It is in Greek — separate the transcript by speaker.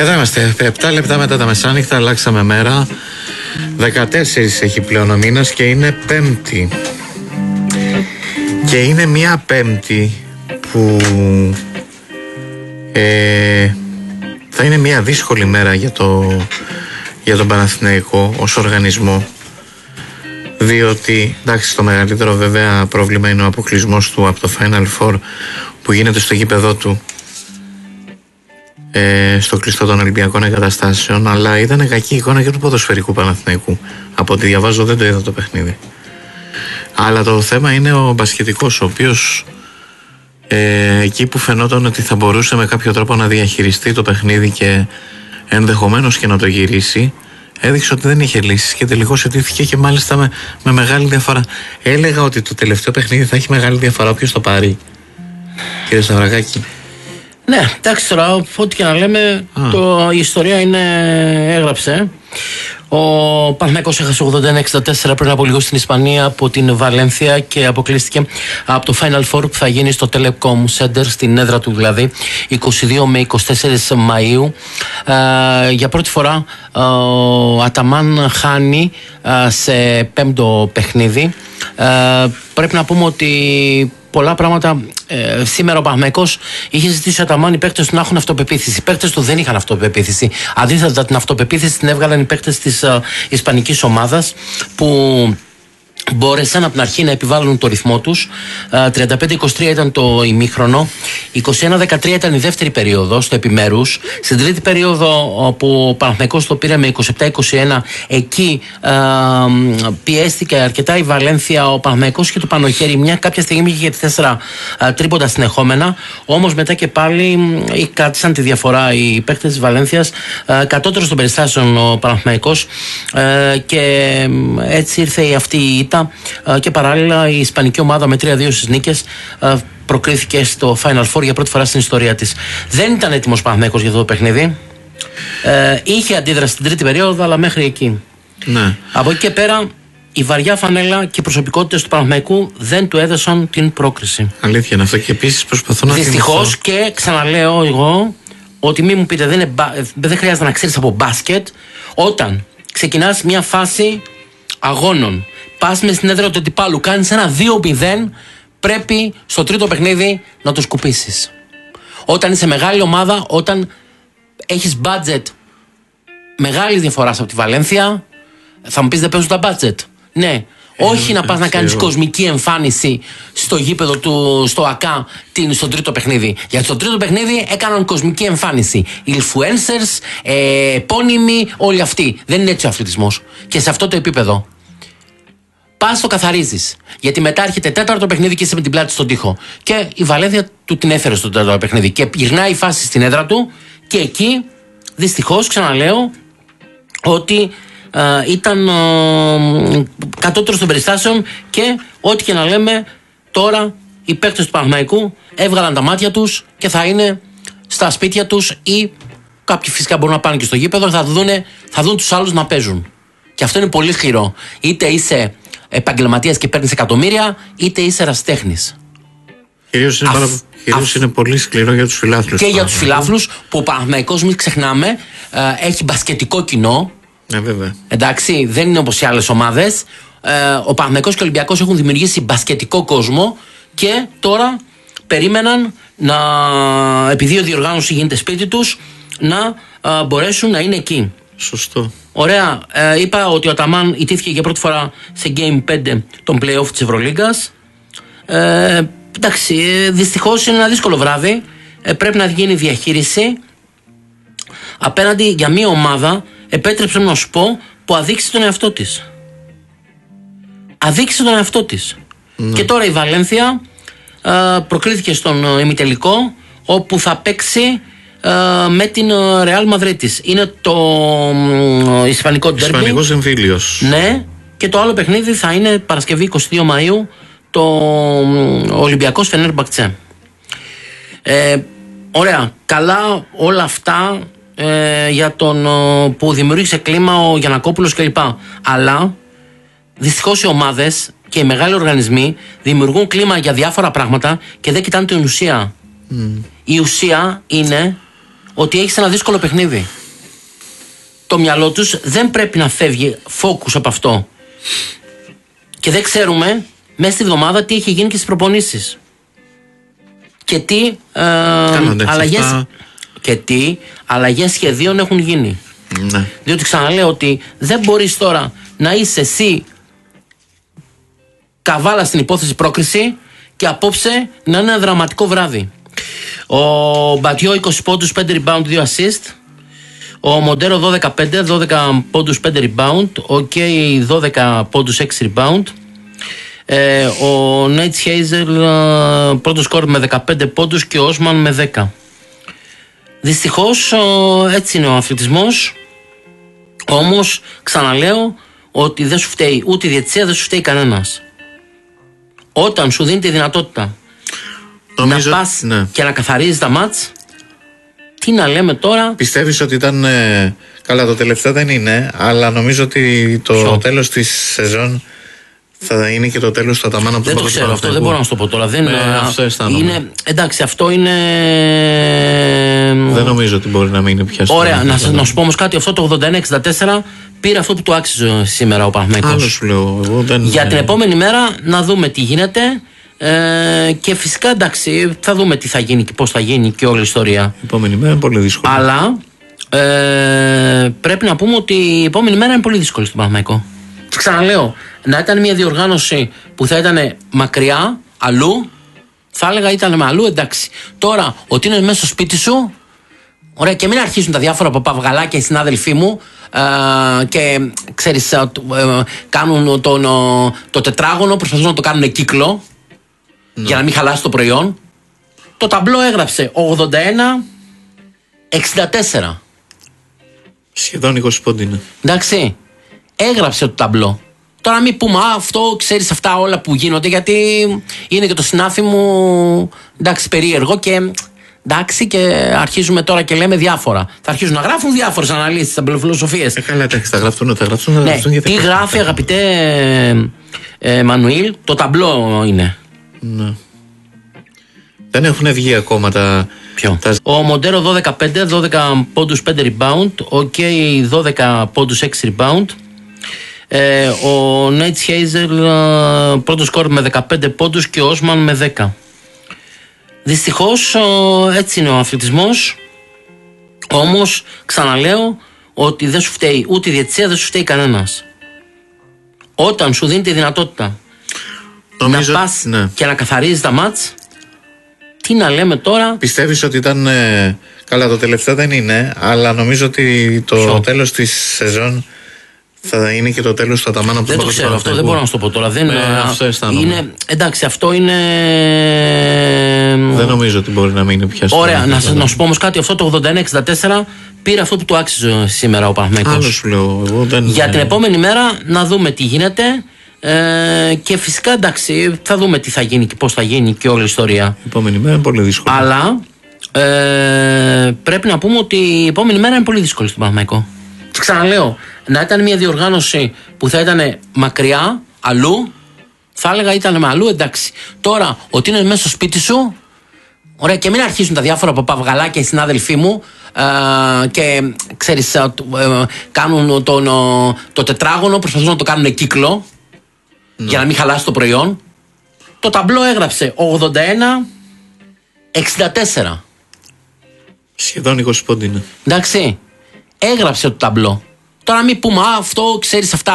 Speaker 1: Εδώ είμαστε, 7 λεπτά μετά τα μεσάνυχτα, αλλάξαμε μέρα. 14 έχει πλέον ο μήνας και είναι Πέμπτη. Και είναι μια Πέμπτη που θα είναι μια δύσκολη μέρα για τον Παναθηναϊκό ως οργανισμό. Διότι, εντάξει, το μεγαλύτερο βέβαια πρόβλημα είναι ο αποκλεισμός του από το Final Four που γίνεται στο γήπεδό του, στο κλειστό των Ολυμπιακών Εγκαταστάσεων, αλλά ήταν κακή εικόνα και του ποδοσφαιρικού Παναθηναϊκού. Από ό,τι διαβάζω δεν το είδα το παιχνίδι. Αλλά το θέμα είναι ο μπασκετικός, ο οποίος εκεί που φαινόταν ότι θα μπορούσε με κάποιο τρόπο να διαχειριστεί το παιχνίδι και ενδεχομένως και να το γυρίσει, έδειξε ότι δεν είχε λύσεις και τελικώς ετήθηκε και μάλιστα με μεγάλη διαφορά. Έλεγα ότι το τελευταίο παιχνίδι θα έχει μεγάλη διαφορά όποιος το πάρει, κύριε Σταυρακάκη.
Speaker 2: Ναι, εντάξει τώρα, ό,τι και να λέμε, η ιστορία έγραψε. Ο Παναθηναϊκός έχασε 81-64 πριν από λίγο στην Ισπανία από την Βαλένθια και αποκλείστηκε από το Final Four που θα γίνει στο Telecom Center, στην έδρα του δηλαδή, 22 με 24 Μαΐου. Για πρώτη φορά ο Αταμάν χάνει σε πέμπτο παιχνίδι. Πρέπει να πούμε ότι πολλά πράγματα. Σήμερα ο Παναθηναϊκός είχε ζητήσει ο Αταμάν οι παίκτες του να έχουν αυτοπεποίθηση. Οι παίκτες του δεν είχαν αυτοπεποίθηση. Αντίθετα, την αυτοπεποίθηση την έβγαλαν οι παίκτες της ισπανικής ομάδας που μπόρεσαν από την αρχή να επιβάλλουν το ρυθμό τους. 35-23 ήταν το ημίχρονο, 21-13 ήταν η δεύτερη περίοδο στο επιμέρους. Στην τρίτη περίοδο, όπου ο Παναθηναϊκός το πήρε με 27-21, εκεί πιέστηκε αρκετά η Βαλένθια. Ο Παναθηναϊκός είχε το πάνω χέρι, κάποια στιγμή είχε 4 τρίποντα συνεχόμενα. Όμως μετά και πάλι κράτησαν τη διαφορά οι παίκτες της Βαλένθιας. Κατώτερος των περιστάσεων ο Παναθηναϊκός, και έτσι ήρθε αυτή η ήττα. Και παράλληλα η ισπανική ομάδα με 3-2 στις νίκες προκρίθηκε στο Final Four για πρώτη φορά στην ιστορία της. Δεν ήταν έτοιμος ο Παναθηναϊκός για αυτό το παιχνίδι. Είχε αντίδραση στην τρίτη περίοδο, αλλά μέχρι εκεί.
Speaker 1: Ναι.
Speaker 2: Από εκεί και πέρα η βαριά φανέλα και οι προσωπικότητες του Παναθηναϊκού δεν του έδωσαν την πρόκριση.
Speaker 1: Αλήθεια είναι αυτό και επίσης προσπαθώ να
Speaker 2: δυστυχώς, και ξαναλέω εγώ ότι μην μου πείτε δεν χρειάζεται να ξέρεις από μπάσκετ. Όταν ξεκινάς μια φάση αγώνων, πας με στην έδρα του αντιπάλου, κάνεις ένα 2-0, πρέπει στο τρίτο παιχνίδι να το σκουπίσεις. Όταν είσαι μεγάλη ομάδα, όταν έχεις budget μεγάλη διαφορά από τη Βαλένθια, θα μου πεις δεν παίζουν τα budget. Ναι, όχι να πας να κάνεις κοσμική εμφάνιση στο γήπεδο του, στο ΑΚΑ, στο τρίτο παιχνίδι. Γιατί στο τρίτο παιχνίδι έκαναν κοσμική εμφάνιση. Influencers, επώνυμοι, όλοι αυτοί. Δεν είναι έτσι ο αθλητισμός. Και σε αυτό το επίπεδο πας το καθαρίζεις. Γιατί μετά έρχεται τέταρτο παιχνίδι και είσαι με την πλάτη στον τοίχο. Και η Βαλένθια του την έφερε στο τέταρτο παιχνίδι. Και γυρνάει η φάση στην έδρα του. Και εκεί, δυστυχώς, ξαναλέω ότι ήταν κατώτερος των περιστάσεων. Και ό,τι και να λέμε, τώρα οι παίκτες του Παναθηναϊκού έβγαλαν τα μάτια τους και θα είναι στα σπίτια τους, ή κάποιοι φυσικά μπορούν να πάνε και στο γήπεδο, θα δουν τους άλλους να παίζουν. Και αυτό είναι πολύ σκληρό. Είτε είσαι επαγγελματίας και παίρνεις εκατομμύρια, είτε είσαι ερασιτέχνης.
Speaker 1: Κυρίως είναι πολύ σκληρό για τους φιλάθλους.
Speaker 2: Και για τους φιλάθλους, που ο Παναθηναϊκός, μην ξεχνάμε, έχει μπασκετικό κοινό.
Speaker 1: Βέβαια.
Speaker 2: Εντάξει, δεν είναι όπως οι άλλες ομάδες. Ο Παναθηναϊκός και ο Ολυμπιακός έχουν δημιουργήσει μπασκετικό κόσμο και τώρα περίμεναν επειδή η διοργάνωση γίνεται σπίτι τους, να μπορέσουν να είναι εκεί.
Speaker 1: Σωστό.
Speaker 2: Ωραία. Είπα ότι ο Αταμάν ιτήθηκε για πρώτη φορά σε Game 5 των play-off της Ευρωλίγκας. Εντάξει, δυστυχώς είναι ένα δύσκολο βράδυ. Πρέπει να γίνει διαχείριση απέναντι για μια ομάδα, επέτρεψε να σου πω, που αδείξει τον εαυτό της. Αδείξει τον εαυτό της. Ναι. Και τώρα η Βαλένθια προκρίθηκε στον ημιτελικό, όπου θα παίξει με την Real Madrid. Είναι το ισπανικό ντέρμπι.
Speaker 1: Ισπανικός εμφύλιος.
Speaker 2: Ναι, και το άλλο παιχνίδι θα είναι Παρασκευή 22 Μαΐου, το Ολυμπιακός Φενέρμπαχτσε. Ωραία, καλά όλα αυτά για τον που δημιούργησε κλίμα ο Γιαννακόπουλος κλπ. Αλλά δυστυχώς οι ομάδες και οι μεγάλοι οργανισμοί δημιουργούν κλίμα για διάφορα πράγματα και δεν κοιτάνε την ουσία. Η ουσία είναι ότι έχεις ένα δύσκολο παιχνίδι. Το μυαλό τους δεν πρέπει να φεύγει focus από αυτό. Και δεν ξέρουμε μέσα στη βδομάδα τι έχει γίνει και στις προπονήσεις. Και τι αλλαγές σχεδίων έχουν γίνει.
Speaker 1: Ναι.
Speaker 2: Διότι ξαναλέω ότι δεν μπορείς τώρα να είσαι εσύ καβάλα στην υπόθεση πρόκριση και απόψε να είναι ένα δραματικό βράδυ. Ο Μπατιό 20 πόντους, 5 rebound, 2 assist. Ο Μοντέρο 12 πόντους, 5 rebound. Ο Κέι 12 πόντους, 6 rebound. Ο Νέιτ Χέιζελ πρώτο σκορ με 15 πόντους και ο Όσμαν με 10. Δυστυχώς έτσι είναι ο αθλητισμός. Όμως ξαναλέω ότι δεν σου φταίει ούτε η διαιτησία, δεν σου φταίει κανένας. Όταν σου δίνει τη δυνατότητα νομίζω, να πας και να καθαρίζεις τα μάτς, τι να λέμε τώρα.
Speaker 1: Πιστεύεις ότι ήταν καλά, το τελευταίο δεν είναι, αλλά νομίζω ότι το τέλος της σεζόν θα είναι και το τέλος του Αταμάνα από
Speaker 2: δεν το ξέρω αυτό, δεν μπορώ να σου το πω τώρα.
Speaker 1: Αυτό αισθάνομαι.
Speaker 2: Εντάξει, αυτό είναι.
Speaker 1: Δεν νομίζω ότι μπορεί να μείνει πια στο.
Speaker 2: Ωραία, να σου πω όμως κάτι. Αυτό το 81-64 πήρε αυτό που του άξιζε σήμερα ο Παναθηναϊκός.
Speaker 1: Άλλο σου λέω.
Speaker 2: Για την επόμενη μέρα να δούμε τι γίνεται. Και φυσικά εντάξει, θα δούμε τι θα γίνει και πώς θα γίνει και όλη η ιστορία.
Speaker 1: Η επόμενη μέρα είναι πολύ δύσκολη.
Speaker 2: Αλλά πρέπει να πούμε ότι η επόμενη μέρα είναι πολύ δύσκολη στον Παναθηναϊκό. Ξαναλέω, να ήταν μια διοργάνωση που θα ήταν μακριά, αλλού, θα έλεγα ήταν με αλλού, εντάξει. Τώρα, ότι είναι μέσα στο σπίτι σου, ωραία, και μην αρχίσουν τα διάφορα παπαυγαλάκια οι συνάδελφοί μου και ξέρεις, κάνουν το τετράγωνο, προσπαθούν να το κάνουν κύκλο για να μην χαλάσει το προϊόν. Το ταμπλό έγραψε 81-64.
Speaker 1: Σχεδόν 20 πόντι είναι.
Speaker 2: Εντάξει, έγραψε το ταμπλό. Τώρα μην πούμε αυτό, ξέρεις αυτά όλα που γίνονται, γιατί είναι και το συνάφι μου, εντάξει, περίεργο και εντάξει, και αρχίζουμε τώρα και λέμε διάφορα. Θα αρχίζουν να γράφουν διάφορες αναλύσεις, αμπελοφιλοσοφίες.
Speaker 1: Καλά, εντάξει, θα γραφτούν.
Speaker 2: Ναι, τι γράφει, αγαπητέ Μανουήλ, το ταμπλό είναι.
Speaker 1: Ναι. Δεν έχουν βγει ακόμα τα.
Speaker 2: Ποιο? Ο Μοντέρο 12 πόντους, 5 rebound. Ο Κέι 12 πόντους, 6 rebound. Ο Νέιτ Χέιζελ πρώτο σκορ με 15 πόντους και ο Όσμαν με 10. Δυστυχώς έτσι είναι ο αθλητισμός. Όμως ξαναλέω ότι δεν σου φταίει ούτε η διαιτησία, δεν σου φταίει κανένας. Όταν σου δίνει τη δυνατότητα νομίζω, να πας και να καθαρίζεις τα μάτς, τι να λέμε τώρα.
Speaker 1: Πιστεύεις ότι ήταν καλά, το τελευταίο δεν είναι, αλλά νομίζω ότι το τέλος της σεζόν θα είναι και το τέλος του Αταμάνα από
Speaker 2: δεν το ξέρω αυτό, δεν μπορώ να σου το πω τώρα.
Speaker 1: Αυτό αισθάνομαι.
Speaker 2: Εντάξει, αυτό είναι.
Speaker 1: Δεν νομίζω ότι μπορεί να μείνει πια στο.
Speaker 2: Ωραία, να σου πω όμως κάτι. Αυτό το 81-64 πήρε αυτό που του άξιζε σήμερα ο Παναθηναϊκός.
Speaker 1: Άλλο σου λέω.
Speaker 2: Για την επόμενη μέρα να δούμε τι γίνεται. Και φυσικά εντάξει, θα δούμε τι θα γίνει και πώς θα γίνει και όλη η ιστορία.
Speaker 1: Η επόμενη μέρα είναι πολύ δύσκολη.
Speaker 2: Αλλά πρέπει να πούμε ότι η επόμενη μέρα είναι πολύ δύσκολη στον Παναθηναϊκό. Ξαναλέω, να ήταν μια διοργάνωση που θα ήταν μακριά, αλλού, θα έλεγα ήταν με αλλού, εντάξει. Τώρα, ότι είναι μέσα στο σπίτι σου, ωραία, και μην αρχίσουν τα διάφορα παπαυγαλάκια οι συνάδελφοί μου και ξέρεις, κάνουν το τετράγωνο, προσπαθούν να το κάνουν κύκλο για να μην χαλάσει το προϊόν. Το ταμπλό έγραψε 81-64.
Speaker 1: Σχεδόν 20 πόντι είναι.
Speaker 2: Εντάξει, έγραψε το ταμπλό. Τώρα μην πούμε αυτό, ξέρεις αυτά